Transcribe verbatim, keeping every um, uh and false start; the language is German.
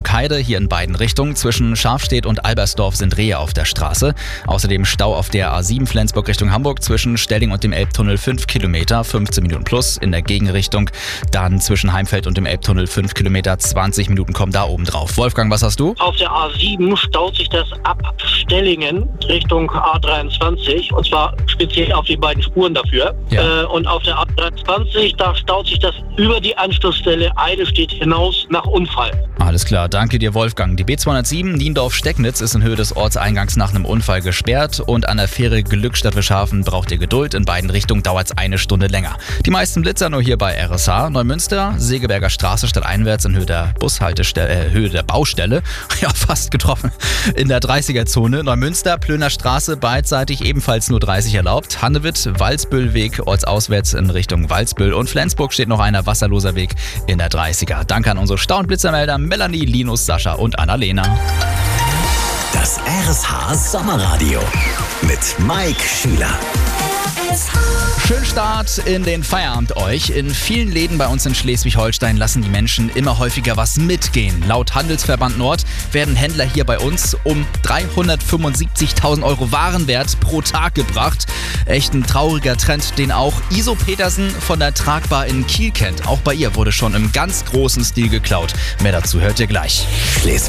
Burgheide, hier in beiden Richtungen. Zwischen Schafstedt und Albersdorf sind Rehe auf der Straße. Außerdem Stau auf der A sieben Flensburg Richtung Hamburg zwischen Stelling und dem Elbtunnel fünf Kilometer, fünfzehn Minuten plus in der Gegenrichtung. Dann zwischen Heimfeld und dem Elbtunnel fünf Kilometer, zwanzig Minuten kommen da oben drauf. Wolfgang, was hast du? Auf der A sieben staut sich das ab Stellingen Richtung A dreiundzwanzig und zwar speziell auf die beiden Spuren dafür. Ja. Äh, und auf der A dreiundzwanzig, da staut sich das über die Anschlussstelle Eidelstedt hinaus nach Unfall. Alles klar, danke dir Wolfgang. Die B zweihundertsieben Niendorf-Stecknitz ist in Höhe des Ortseingangs nach einem Unfall gesperrt und an der Fähre Glückstadt-Wischhafen braucht ihr Geduld. In beiden Richtungen dauert es eine Stunde länger. Die meisten Blitzer nur hier bei R S H. Neumünster, Segeberger Straße stadteinwärts in Höhe der Bushaltestelle, äh, Höhe der Baustelle. Ja, fast getroffen. In der dreißiger-Zone. Neumünster, Plöner Straße, beidseitig ebenfalls nur dreißig erlaubt. Hannewitt, Walsbüllweg, ortsauswärts in Richtung Walsbüll. Und Flensburg steht noch einer wasserloser Weg in der dreißiger. Danke an unsere Stau- und Blitzermelder Melanie, Linus, Sascha und Annalena. Das R S H Sommerradio mit Mike Schüler. Schönen Start in den Feierabend euch. In vielen Läden bei uns in Schleswig-Holstein lassen die Menschen immer häufiger was mitgehen. Laut Handelsverband Nord werden Händler hier bei uns um dreihundertfünfundsiebzigtausend Euro Warenwert pro Tag gebracht. Echt ein trauriger Trend, den auch Iso Petersen von der Tragbar in Kiel kennt. Auch bei ihr wurde schon im ganz großen Stil geklaut. Mehr dazu hört ihr gleich. Schleswig